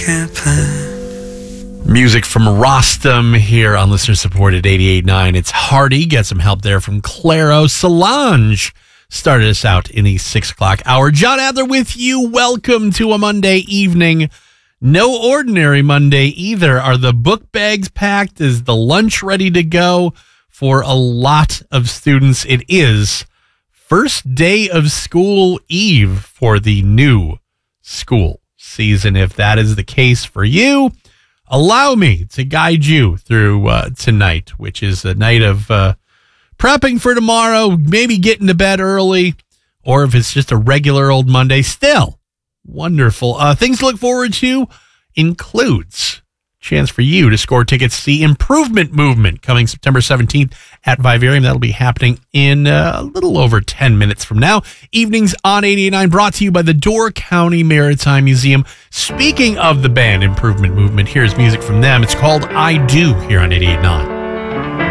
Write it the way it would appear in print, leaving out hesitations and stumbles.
Music from Rostam here on listener supported 88.9. It's Hardy. Get some help there from Claro. Solange started us out in the 6 o'clock hour. John Adler with you. Welcome to a Monday evening. No ordinary Monday either. Are the book bags packed? Is the lunch ready to go? For a lot of students, it is first day of school eve for the new school season. If that is the case for you, allow me to guide you through tonight, which is a night of prepping for tomorrow, maybe getting to bed early, or if it's just a regular old Monday, still wonderful. Things to look forward to includes chance for you to score tickets to the Improvement Movement coming September 17th at Vivarium. That'll be happening in a little over 10 minutes from now. Evenings on 88.9 brought to you by the Door County Maritime Museum. Speaking of the band Improvement Movement, here's music from them. It's called I Do here on 88.9.